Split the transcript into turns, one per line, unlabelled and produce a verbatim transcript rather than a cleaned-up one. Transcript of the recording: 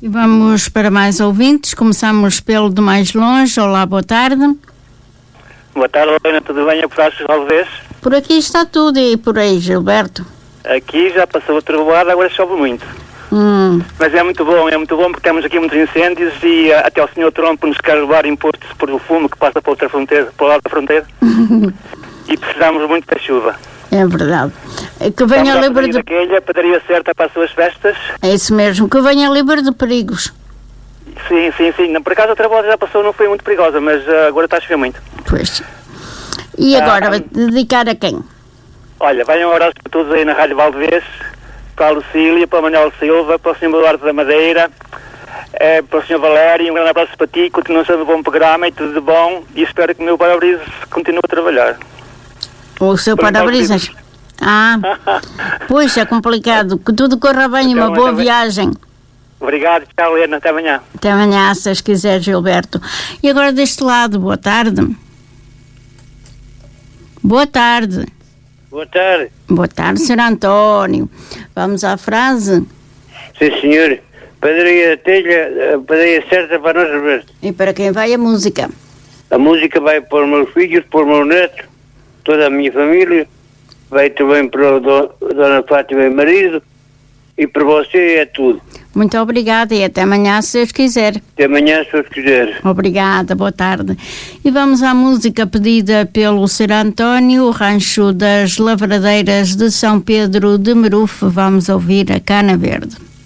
E vamos para mais ouvintes. Começamos pelo de mais longe. Olá, boa tarde.
Boa tarde, Helena, tudo bem? É por Aços Valdez?
Por aqui está tudo e por aí, Gilberto?
Aqui já passou a trovoada, agora chove muito.
Hum.
Mas é muito bom, é muito bom porque temos aqui muitos incêndios e uh, até o senhor Trump nos quer levar impostos por o fumo que passa para outra fronteira, para o lado da fronteira. E precisamos muito da chuva.
É verdade. Que venha livre de...
Aquela padaria certa para as suas festas.
É isso mesmo, que venha livre de perigos.
Sim, sim, sim. Não, por acaso a trovoada já passou, não foi muito perigosa, mas uh, agora está a chover muito.
Pois. E agora,
ah,
vai dedicar a quem?
Olha, venham um abraço para todos aí na Rádio Valdez, para a Lucília, para o Manuel Silva, para o senhor Eduardo da Madeira, é, para o senhor Valério, um grande abraço para ti, continuação de bom programa e tudo de bom, e espero que o meu para-brisas continue a trabalhar.
O seu para-brisas? Ah, pois é complicado, que tudo corra bem e uma boa viagem.
Obrigado, tchau, Helena, até amanhã.
Até amanhã, se as quiser, Gilberto. E agora deste lado, boa tarde. Boa tarde.
Boa tarde.
Boa tarde, senhor António. Vamos à frase?
Sim, senhor. Padaria Telha, a padaria certa para nós, Roberto.
E para quem vai a música?
A música vai para os meus filhos, para o meu neto, toda a minha família. Vai também para a do, Dona Fátima e marido. E para você é tudo.
Muito obrigada e até amanhã, se Deus quiser.
Até amanhã, se Deus quiser.
Obrigada, boa tarde. E vamos à música pedida pelo senhor António, o Rancho das Lavradeiras de São Pedro de Meruf. Vamos ouvir a Cana Verde.